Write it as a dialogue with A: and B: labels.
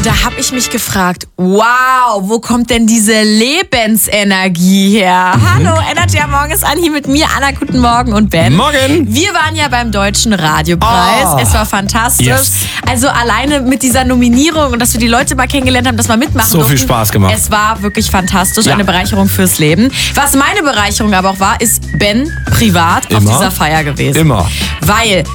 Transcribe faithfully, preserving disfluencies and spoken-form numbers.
A: Und da habe ich mich gefragt, wow, wo kommt denn diese Lebensenergie her? Mhm. Hallo, Energy am Morgen ist an, hier mit mir, Anna, guten Morgen und Ben.
B: Morgen.
A: Wir waren ja beim Deutschen Radiopreis.
B: Oh.
A: Es war fantastisch.
B: Yes.
A: Also alleine mit dieser Nominierung und dass wir die Leute mal kennengelernt haben, dass wir mitmachen
B: So
A: durften.
B: viel Spaß gemacht.
A: Es war wirklich fantastisch,
B: Ja.
A: eine Bereicherung fürs Leben. Was meine Bereicherung aber auch war, ist Ben privat
B: Immer.
A: auf dieser Feier gewesen.
B: Immer.
A: Weil